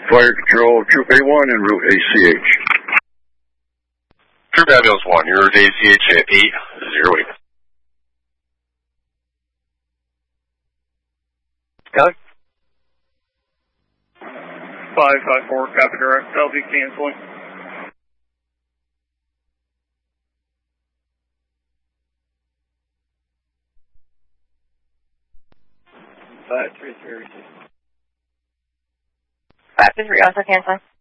Fire Control, Troop A1 en route ACH. Troop Ambulance 1, you're at ACH at 808. Skyler? 554, copy direct, I'll be canceling. Five 3 also canceling.